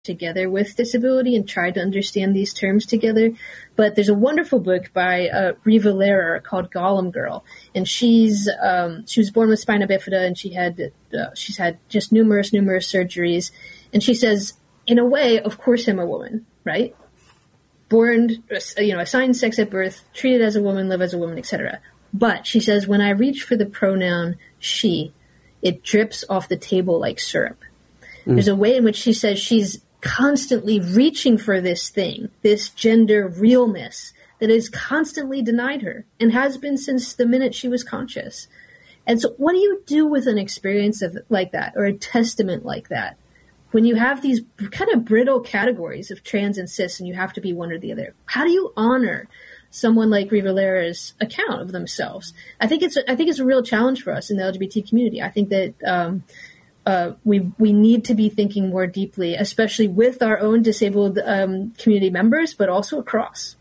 together with disability and tried to understand these terms together. But there's a wonderful book by Riva Lehrer called Golem Girl, and she was born with spina bifida, and she's had just numerous surgeries, and she says, in a way, of course I'm a woman, right? Born, assigned sex at birth, treated as a woman, live as a woman, etc. But she says, when I reach for the pronoun she, it drips off the table like syrup. There's a way in which she says she's constantly reaching for this thing, this gender realness that is constantly denied her and has been since the minute she was conscious. And so what do you do with an experience like that, or a testament like that, when you have these kind of brittle categories of trans and cis and you have to be one or the other? How do you honor someone like Riva Lehrer's account of themselves? I think it's a real challenge for us in the LGBT community. I think that we need to be thinking more deeply, especially with our own disabled community members, but also across.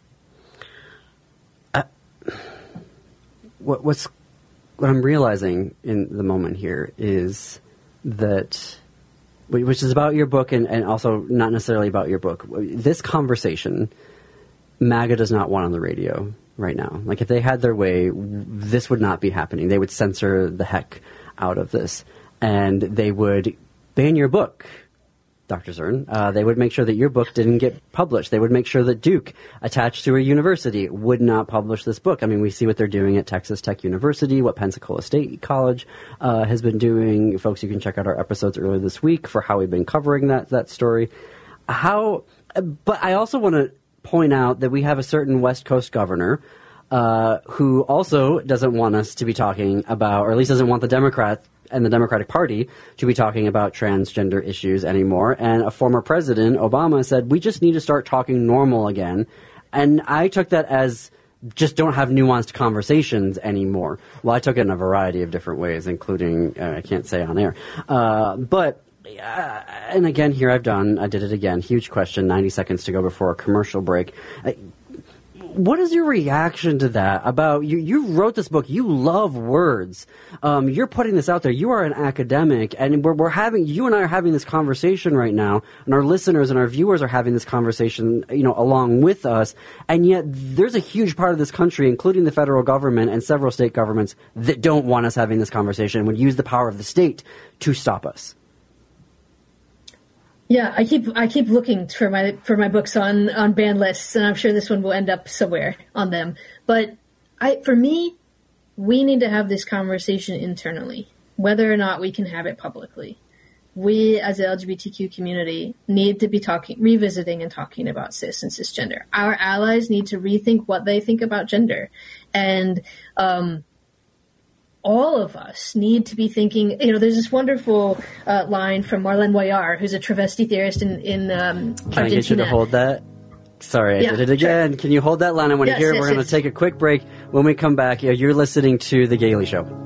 What I'm realizing in the moment here is that, which is about your book and also not necessarily about your book, this conversation MAGA does not want on the radio right now. Like, if they had their way, this would not be happening. They would censor the heck out of this. And they would ban your book, Dr. Zern. They would make sure that your book didn't get published. They would make sure that Duke, attached to a university, would not publish this book. I mean, we see what they're doing at Texas Tech University, what Pensacola State College has been doing. Folks, you can check out our episodes earlier this week for how we've been covering that story. But I also want to point out that we have a certain West Coast governor who also doesn't want us to be talking about, or at least doesn't want the Democrats and the Democratic Party to be talking about transgender issues anymore. And a former president, Obama, said, we just need to start talking normal again. And I took that as just don't have nuanced conversations anymore. Well, I took it in a variety of different ways, including, I can't say on air. And again, here I did it again. Huge question, 90 seconds to go before a commercial break. What is your reaction to that? About you wrote this book. You love words. You're putting this out there. You are an academic, and you and I are having this conversation right now, and our listeners and our viewers are having this conversation, along with us. And yet, there's a huge part of this country, including the federal government and several state governments, that don't want us having this conversation and would use the power of the state to stop us. Yeah, I keep looking for my books on ban lists, and I'm sure this one will end up somewhere on them. But for me, we need to have this conversation internally, whether or not we can have it publicly. We, as the LGBTQ community, need to be revisiting and talking about cis and cisgender. Our allies need to rethink what they think about gender, and all of us need to be thinking, there's this wonderful line from Marlene Moyar, who's a travesti theorist in Argentina. Can I get you to hold that? Sorry, I did it again. Sure. Can you hold that line? I want to hear it. We're going to take a quick break. When we come back, you're listening to The Gailey Show.